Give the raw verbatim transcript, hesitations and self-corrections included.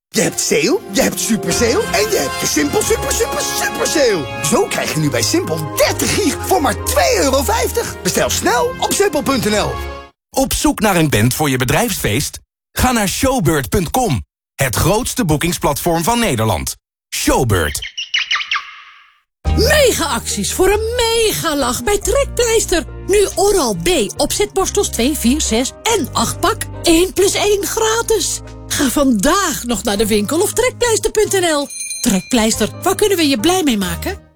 Je hebt sale, je hebt super sale en je hebt de Simpel super super super sale. Zo krijg je nu bij Simpel dertig gig voor maar twee euro vijftig. Bestel snel op simpel punt n l. Op zoek naar een band voor je bedrijfsfeest? Ga naar showbird punt com. Het grootste boekingsplatform van Nederland. Showbird. Mega-acties voor een mega-lach bij Trekpleister. Nu Oral-B opzetborstels twee, vier, zes en acht pak. één plus één gratis. Ga vandaag nog naar de winkel of trekpleister punt n l. Trekpleister, waar kunnen we je blij mee maken?